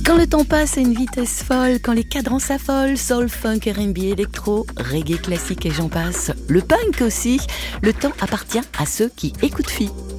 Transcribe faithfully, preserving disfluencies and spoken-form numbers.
Quand le temps passe à une vitesse folle, quand les cadrans s'affolent, soul, funk, R and B, électro, reggae classique et j'en passe, le punk aussi, le temps appartient à ceux qui écoutent Fi.